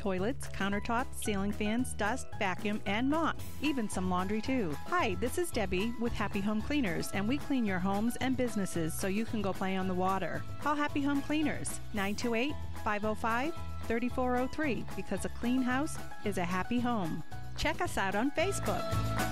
toilets, countertops, ceiling fans, dust, vacuum, and mop. Even some laundry, too. Hi, this is Debbie with Happy Home Cleaners, and we clean your homes and businesses so you can go play on the water. Call Happy Home Cleaners, 928-505-3403, because a clean house is a happy home. Check us out on Facebook.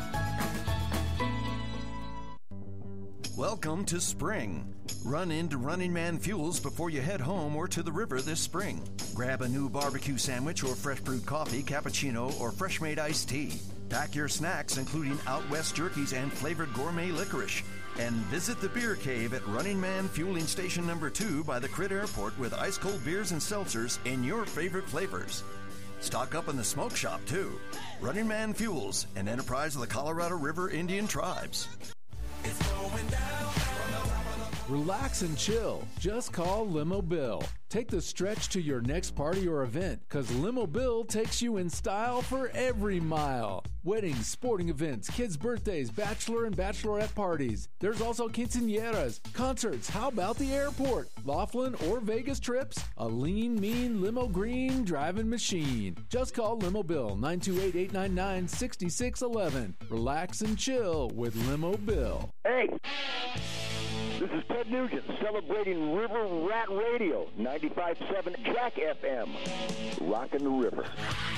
Welcome to spring. Run into Running Man Fuels before you head home or to the river this spring. Grab a new barbecue sandwich or fresh brewed coffee, cappuccino, or fresh made iced tea. Pack your snacks, including Out West jerkies and flavored gourmet licorice. And visit the beer cave at Running Man Fueling Station number 2 by the Crit Airport with ice cold beers and seltzers in your favorite flavors. Stock up in the smoke shop, too. Running Man Fuels, an enterprise of the Colorado River Indian Tribes. It's going down. Relax and chill. Just call Limo Bill. Take the stretch to your next party or event, because Limo Bill takes you in style for every mile. Weddings, sporting events, kids' birthdays, bachelor and bachelorette parties. There's also quinceañeras, concerts. How about the airport? Laughlin or Vegas trips? A lean, mean limo green driving machine. Just call Limo Bill, 928-899-6611. Relax and chill with Limo Bill. Hey! This is Ted Nugent celebrating River Rat Radio, 95.7 Track FM, rocking the river.